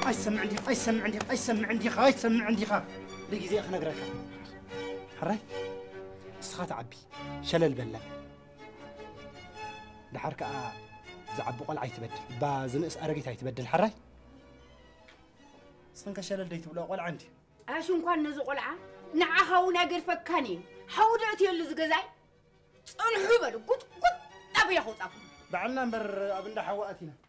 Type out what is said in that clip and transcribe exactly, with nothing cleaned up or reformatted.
أيسمع عندي أيسمع عندي أيسمع عندي خا أيسمع عندي خا لقي زي أخنا قرأك حراي سخات عبي شلل بلا لحركة زعبو قلعي تبدل بازنقس أرقيت هاي تبدل حراي صنك شلل دي تبلا قلع عندي أشون كان نزو قلعة نعها وناقر فكاني حودعتي اللي زقزاي انحبل قط قط أبي ياخد أبو بعلنا نبر أبن حواتنا